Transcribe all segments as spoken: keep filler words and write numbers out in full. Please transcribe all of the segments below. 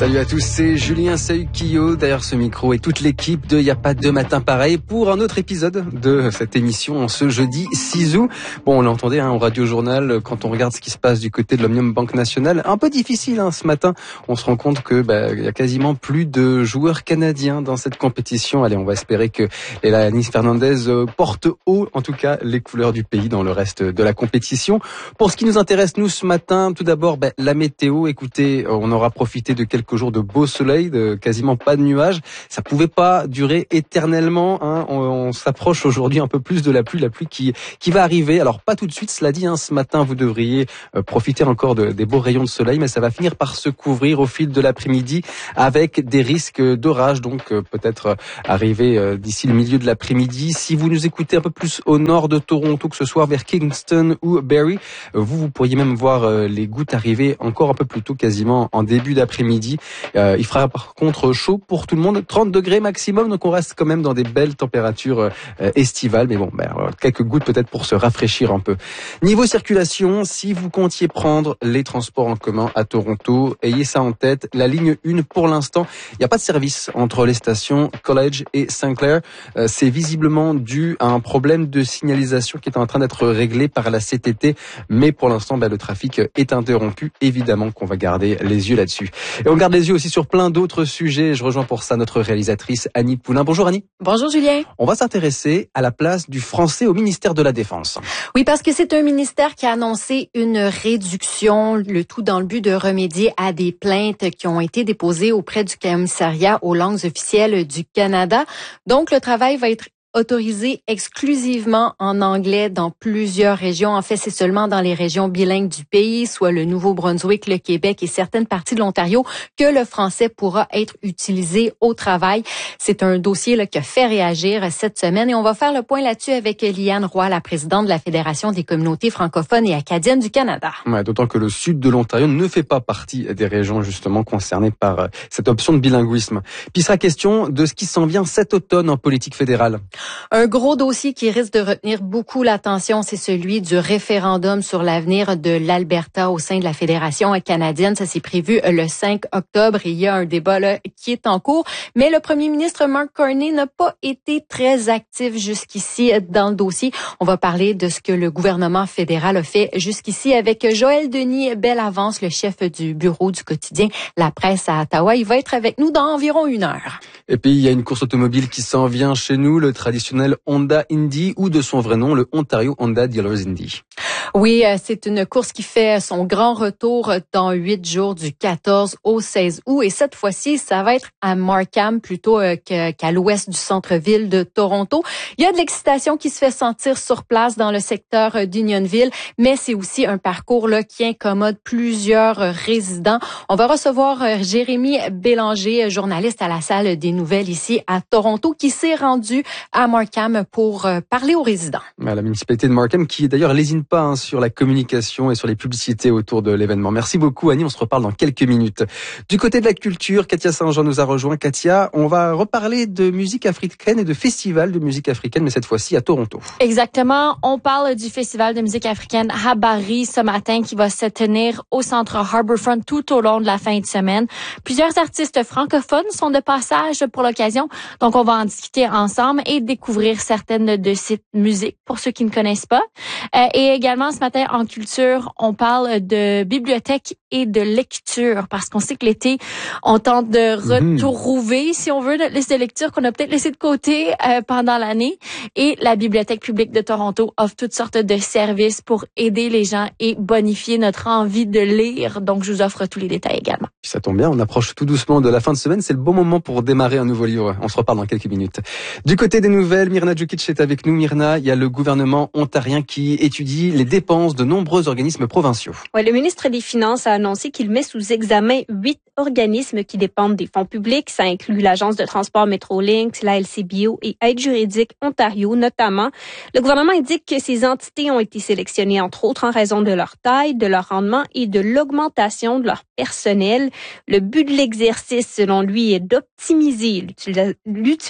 Salut à tous, c'est Julien Sahuquillo derrière ce micro et toute l'équipe de Y a pas deux matins pareils pour un autre épisode de cette émission en ce jeudi six août. Bon, on l'entendait hein, au Radio Journal quand on regarde ce qui se passe du côté de l'Omnium Banque Nationale. Un peu difficile hein, ce matin. On se rend compte que bah, y a quasiment plus de joueurs canadiens dans cette compétition. Allez, on va espérer que Léla Fernandez porte haut, en tout cas, les couleurs du pays dans le reste de la compétition. Pour ce qui nous intéresse, nous, ce matin, tout d'abord, bah, la météo. Écoutez, on aura profité de quelques jours de beau soleil, de quasiment pas de nuages. Ça pouvait pas durer éternellement. Hein. On, on s'approche aujourd'hui un peu plus de la pluie, la pluie qui qui va arriver. Alors pas tout de suite, cela dit. Hein, ce matin, vous devriez euh, profiter encore de, des beaux rayons de soleil, mais ça va finir par se couvrir au fil de l'après-midi avec des risques d'orage. Donc euh, peut-être euh, arriver euh, d'ici le milieu de l'après-midi. Si vous nous écoutez un peu plus au nord de Toronto, que ce soit vers Kingston ou Barrie, euh, vous vous pourriez même voir euh, les gouttes arriver encore un peu plus tôt, quasiment en début d'après-midi. Euh, il fera par contre chaud pour tout le monde, trente degrés maximum, donc on reste quand même dans des belles températures euh, estivales, mais bon, ben, quelques gouttes peut-être pour se rafraîchir un peu. Niveau circulation, si vous comptiez prendre les transports en commun à Toronto, ayez ça en tête, la ligne un pour l'instant, il n'y a pas de service entre les stations College et Saint-Clair. Euh, c'est visiblement dû à un problème de signalisation qui est en train d'être réglé par la C T T, mais pour l'instant, ben, le trafic est interrompu. Évidemment qu'on va garder les yeux là-dessus. Et on garde les yeux aussi sur plein d'autres sujets. Je rejoins pour ça notre réalisatrice Annie Poulain. Bonjour Annie. Bonjour Julien. On va s'intéresser à la place du français au ministère de la Défense. Oui, parce que c'est un ministère qui a annoncé une réduction, le tout dans le but de remédier à des plaintes qui ont été déposées auprès du commissariat aux langues officielles du Canada. Donc, le travail va être autorisé exclusivement en anglais dans plusieurs régions. En fait, c'est seulement dans les régions bilingues du pays, soit le Nouveau-Brunswick, le Québec et certaines parties de l'Ontario, que le français pourra être utilisé au travail. C'est un dossier là, qui a fait réagir cette semaine et on va faire le point là-dessus avec Liane Roy, la présidente de la Fédération des communautés francophones et acadiennes du Canada. Ouais, d'autant que le sud de l'Ontario ne fait pas partie des régions justement concernées par cette option de bilinguisme. Puis il sera question de ce qui s'en vient cet automne en politique fédérale. Un gros dossier qui risque de retenir beaucoup l'attention, c'est celui du référendum sur l'avenir de l'Alberta au sein de la Fédération canadienne. Ça s'est prévu le cinq octobre et il y a un débat là, qui est en cours. Mais le premier ministre Mark Carney n'a pas été très actif jusqu'ici dans le dossier. On va parler de ce que le gouvernement fédéral a fait jusqu'ici avec Joël Denis Bellavance, le chef du bureau du quotidien La Presse à Ottawa. Il va être avec nous dans environ une heure. Et puis, il y a une course automobile qui s'en vient chez nous, le traditionnel Honda Indy ou de son vrai nom, le Ontario Honda Dealers Indy. Oui, c'est une course qui fait son grand retour dans huit jours du quatorze au seize août. Et cette fois-ci, ça va être à Markham plutôt qu'à l'ouest du centre-ville de Toronto. Il y a de l'excitation qui se fait sentir sur place dans le secteur d'Unionville, mais c'est aussi un parcours là qui incommode plusieurs résidents. On va recevoir Jérémy Bélanger, journaliste à la salle des nouvelles ici à Toronto, qui s'est rendu à Markham pour parler aux résidents. La municipalité de Markham qui d'ailleurs lésine pas hein, sur la communication et sur les publicités autour de l'événement. Merci beaucoup Annie, on se reparle dans quelques minutes. Du côté de la culture, Katia Saint-Jean nous a rejoint. Katia, on va reparler de musique africaine et de festival de musique africaine, mais cette fois-ci à Toronto. Exactement, on parle du festival de musique africaine Habari ce matin qui va se tenir au centre Harbourfront tout au long de la fin de semaine. Plusieurs artistes francophones sont de passage pour l'occasion, donc on va en discuter ensemble et découvrir certaines de ces musiques pour ceux qui ne connaissent pas. Euh, et également ce matin en culture, on parle de bibliothèque et de lecture parce qu'on sait que l'été, on tente de retrouver, mmh. si on veut, notre liste de lecture qu'on a peut-être laissé de côté euh, pendant l'année. Et la Bibliothèque publique de Toronto offre toutes sortes de services pour aider les gens et bonifier notre envie de lire. Donc, je vous offre tous les détails également. Puis ça tombe bien, on approche tout doucement de la fin de semaine. C'est le bon moment pour démarrer un nouveau livre. On se reparle dans quelques minutes. Du côté des nouvelles, Mirna Djukic est avec nous. Mirna, il y a le gouvernement ontarien qui étudie les dépenses de nombreux organismes provinciaux. Ouais, le ministre des Finances a annoncé qu'il met sous examen huit organismes qui dépendent des fonds publics. Ça inclut l'Agence de transport Metrolinx, la L C B O et Aide juridique Ontario notamment. Le gouvernement indique que ces entités ont été sélectionnées entre autres en raison de leur taille, de leur rendement et de l'augmentation de leur personnel. Le but de l'exercice, selon lui, est d'optimiser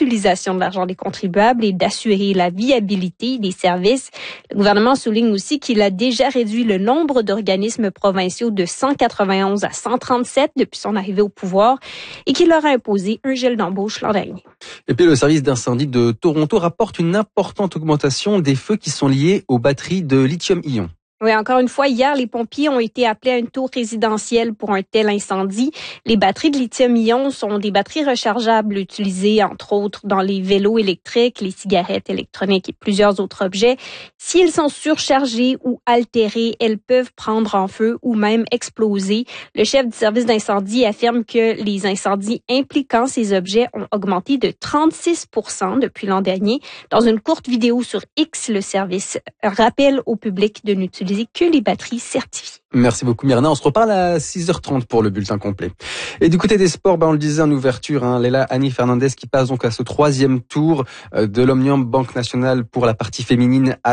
l'utilisation de l'argent des contribuables et d'assurer la viabilité des services. Le gouvernement souligne aussi qu'il qu'il a déjà réduit le nombre d'organismes provinciaux de cent quatre-vingt-onze à cent trente-sept depuis son arrivée au pouvoir et qu'il leur a imposé un gel d'embauche l'an dernier. Et puis le service d'incendie de Toronto rapporte une importante augmentation des feux qui sont liés aux batteries de lithium-ion. Oui, encore une fois, hier, les pompiers ont été appelés à une tour résidentielle pour un tel incendie. Les batteries de lithium-ion sont des batteries rechargeables utilisées, entre autres, dans les vélos électriques, les cigarettes électroniques et plusieurs autres objets. Si elles sont surchargées ou altérées, elles peuvent prendre en feu ou même exploser. Le chef du service d'incendie affirme que les incendies impliquant ces objets ont augmenté de trente-six pour cent depuis l'an dernier. Dans une courte vidéo sur X, le service rappelle au public de n'utiliser que les batteries certifiées. Merci beaucoup Myrna, on se reparle à six heures trente pour le bulletin complet. Et du côté des sports, ben on le disait en ouverture, hein, Leila Annie Fernandez qui passe donc à ce troisième tour de l'Omnium Banque Nationale pour la partie féminine à